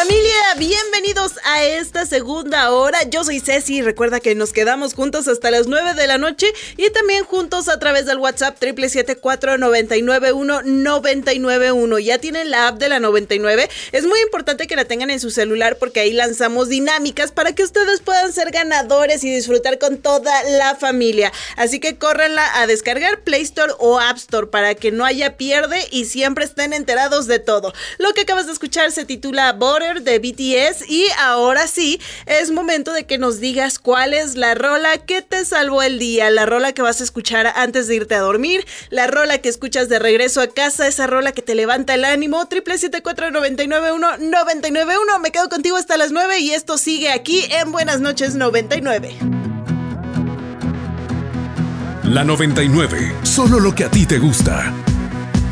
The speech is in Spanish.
Familia, bienvenidos a esta segunda hora. Yo soy Ceci y recuerda que nos quedamos juntos hasta las 9 de la noche y también juntos a través del WhatsApp 777-499-1991. Ya tienen la app de la 99. Es muy importante que la tengan en su celular porque ahí lanzamos dinámicas para que ustedes puedan ser ganadores y disfrutar con toda la familia. Así que córrenla a descargar Play Store o App Store para que no haya pierde y siempre estén enterados de todo. Lo que acabas de escuchar se titula Butter de BTS y ahora sí, es momento de que nos digas cuál es la rola que te salvó el día, la rola que vas a escuchar antes de irte a dormir, la rola que escuchas de regreso a casa, esa rola que te levanta el ánimo. 777-499-1991. Me quedo contigo hasta las 9 y esto sigue aquí en Buenas Noches 99. La 99, solo lo que a ti te gusta.